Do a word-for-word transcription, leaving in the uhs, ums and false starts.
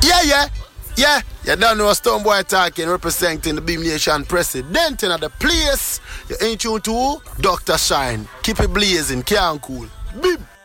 Yeah, yeah, yeah. You don't know Stonebwoy talking, representing the Beam Nation president in the place. You ain't tuned to Doctor Shine. Keep it blazing, can't cool. Beam.